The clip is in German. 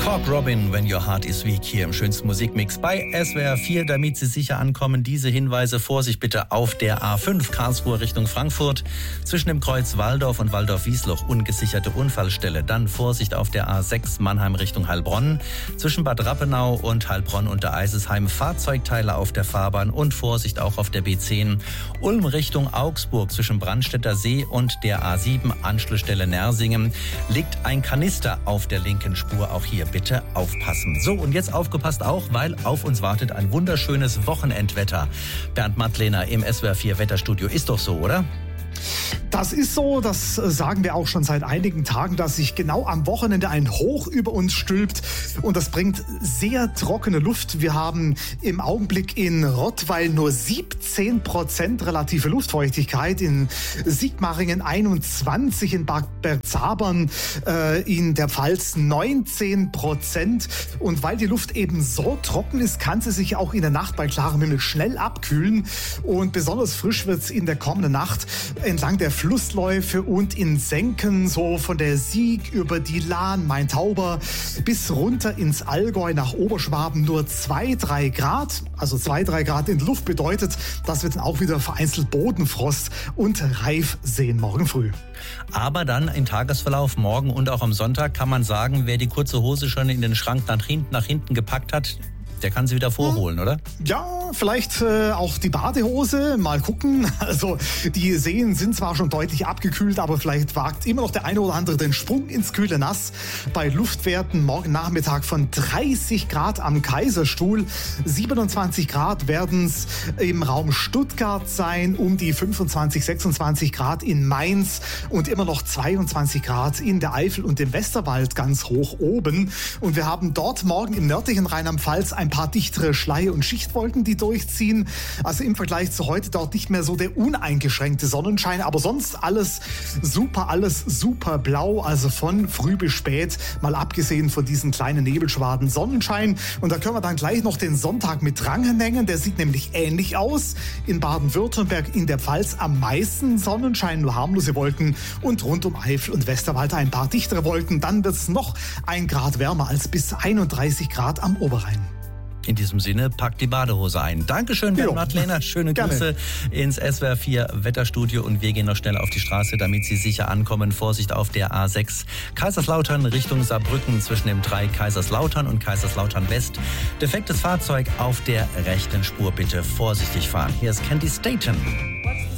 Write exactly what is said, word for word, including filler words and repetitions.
Cork Robin, When Your Heart Is Weak, hier im schönsten Musikmix bei S W R vier. Damit Sie sicher ankommen, diese Hinweise: Vorsicht bitte auf der A fünf Karlsruhe Richtung Frankfurt. Zwischen dem Kreuz Walldorf und Walldorf-Wiesloch ungesicherte Unfallstelle. Dann Vorsicht auf der A sechs Mannheim Richtung Heilbronn. Zwischen Bad Rappenau und Heilbronn unter Eisesheim Fahrzeugteile auf der Fahrbahn. Und Vorsicht auch auf der B zehn Ulm Richtung Augsburg. Zwischen Brandstätter See und der A sieben Anschlussstelle Nersingen liegt ein Kanister auf der linken Spur. Auch hier bitte aufpassen. So, und jetzt aufgepasst auch, weil auf uns wartet ein wunderschönes Wochenendwetter. Bernd Mattlehner im S W R vier Wetterstudio. Ist doch so, oder? Das ist so, das sagen wir auch schon seit einigen Tagen, dass sich genau am Wochenende ein Hoch über uns stülpt und das bringt sehr trockene Luft. Wir haben im Augenblick in Rottweil nur siebzehn Prozent relative Luftfeuchtigkeit, in Sigmaringen einundzwanzig, in Bad Bergzabern äh, in der Pfalz neunzehn Prozent. Und weil die Luft eben so trocken ist, kann sie sich auch in der Nacht bei klarem Himmel schnell abkühlen und besonders frisch wird es in der kommenden Nacht entlang der Flussläufe und in Senken, so von der Sieg über die Lahn, Main-Tauber bis runter ins Allgäu nach Oberschwaben nur zwei, drei Grad. Also zwei, drei Grad in der Luft bedeutet, dass wir dann auch wieder vereinzelt Bodenfrost und Reif sehen morgen früh. Aber dann im Tagesverlauf, morgen und auch am Sonntag, kann man sagen, wer die kurze Hose schon in den Schrank nach hinten, nach hinten gepackt hat, der kann sie wieder vorholen, oder? Ja, vielleicht äh, auch die Badehose. Mal gucken. Also die Seen sind zwar schon deutlich abgekühlt, aber vielleicht wagt immer noch der eine oder andere den Sprung ins kühle Nass. Bei Luftwerten morgen Nachmittag von dreißig Grad am Kaiserstuhl. siebenundzwanzig Grad werden es im Raum Stuttgart sein, um die fünfundzwanzig, sechsundzwanzig Grad in Mainz und immer noch zweiundzwanzig Grad in der Eifel und im Westerwald ganz hoch oben. Und wir haben dort morgen im nördlichen Rheinland-Pfalz ein paar dichtere Schleier- und Schichtwolken, die durchziehen. Also im Vergleich zu heute dort nicht mehr so der uneingeschränkte Sonnenschein, aber sonst alles super, alles super blau, also von früh bis spät, mal abgesehen von diesen kleinen Nebelschwaden Sonnenschein. Und da können wir dann gleich noch den Sonntag mit dranhängen, der sieht nämlich ähnlich aus. In Baden-Württemberg, in der Pfalz am meisten Sonnenschein, nur harmlose Wolken und rund um Eifel und Westerwald ein paar dichtere Wolken. Dann wird es noch ein Grad wärmer als bis einunddreißig Grad am Oberrhein. In diesem Sinne, packt die Badehose ein. Dankeschön, Bernd Mattlehner. Schöne Grüße ins S W R vier Wetterstudio. Und wir gehen noch schnell auf die Straße, damit Sie sicher ankommen. Vorsicht auf der A sechs Kaiserslautern Richtung Saarbrücken zwischen dem Dreieck Kaiserslautern und Kaiserslautern West. Defektes Fahrzeug auf der rechten Spur. Bitte vorsichtig fahren. Hier ist Candy Staten.